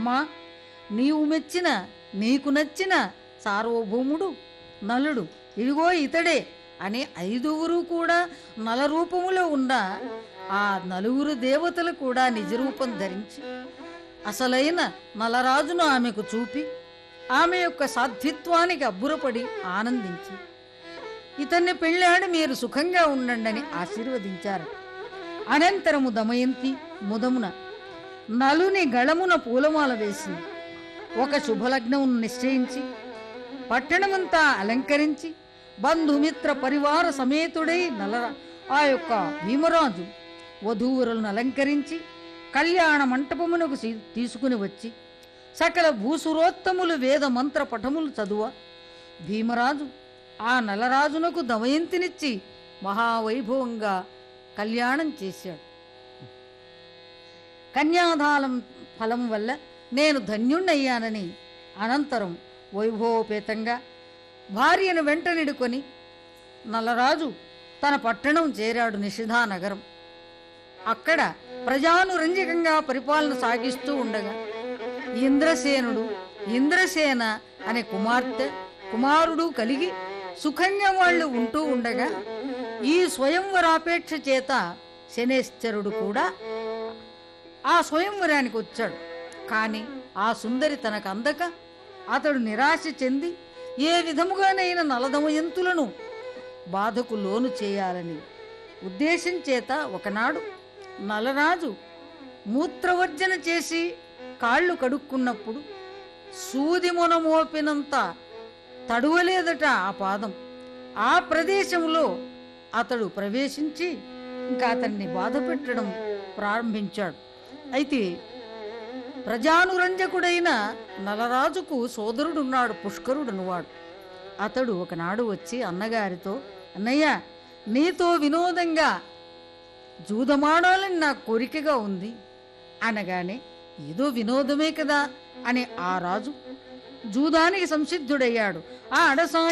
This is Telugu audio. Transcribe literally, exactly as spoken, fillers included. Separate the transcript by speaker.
Speaker 1: అమ్మా, నీవు మెచ్చిన నీకు నచ్చిన సార్వభౌముడు నలుడు, ఇదిగో ఇతడే అని ఐదుగురు కూడా నలరూపములో ఉన్న ఆ నలుగురు దేవతలు కూడా నిజరూపం ధరించి అసలైన నలరాజును ఆమెకు చూపి ఆమె యొక్క సాధ్విత్వానికి అబ్బురపడి ఆనందించి ఇతన్ని పెళ్ళాడి మీరు సుఖంగా ఉండండి అని ఆశీర్వదించారు. అనంతరము దమయంతి ముదమున నలుని గళమున పూలమాల వేసింది. ఒక శుభలగ్నం నిశ్చయించి పట్టణమంతా అలంకరించి బంధుమిత్ర పరివార సమేతుడై నల ఆ యొక్క భీమరాజు వధూవరులను అలంకరించి కళ్యాణ మంటపమునకు తీసుకుని వచ్చి సకల భూసురోత్తములు వేద మంత్ర పఠములు చదువ భీమరాజు ఆ నలరాజునకు దమయంతినిచ్చి మహావైభవంగా కళ్యాణం చేశాడు. కన్యాదానం ఫలం వల్ల నేను ధన్యుణ్ణయ్యానని అనంతరం వైభవోపేతంగా భార్యను వెంటనిడుకొని నలరాజు తన పట్టణం చేరాడు, నిషిధానగరం. అక్కడ ప్రజానురంజకంగా పరిపాలన సాగిస్తూ ఉండగా ఇంద్రసేనుడు ఇంద్రసేన అనే కుమార్తె కుమారుడు కలిగి సుఖంగా వాళ్ళు ఉంటూ ఉండగా ఈ స్వయంవరాపేక్ష చేత శనేశ్వరుడు కూడా ఆ స్వయంవరానికి వచ్చాడు. కానీ ఆ సుందరి తనకు అందక అతడు నిరాశ చెంది ఏ విధముగానైనా నలదమయంతులను బాధకు లోను చేయాలని ఉద్దేశం చేత ఒకనాడు నలరాజు మూత్రవర్జన చేసి కాళ్ళు కడుక్కున్నప్పుడు సూది మొన మోపినంత తడువలేదట ఆ పాదం. ఆ ప్రదేశంలో అతడు ప్రవేశించి ఇంకా అతన్ని బాధ పెట్టడం ప్రారంభించాడు. అయితే ప్రజానురంజకుడైన నలరాజుకు సోదరుడున్నాడు, పుష్కరుడున్నవాడు. అతడు ఒకనాడు వచ్చి అన్నగారితో, అన్నయ్య, నీతో వినోదంగా జూదమాడాలని నా కోరికగా ఉంది అనగానే, ఏదో వినోదమే కదా అని ఆ రాజు జూదానికి సంసిద్ధుడయ్యాడు. ఆ అడసా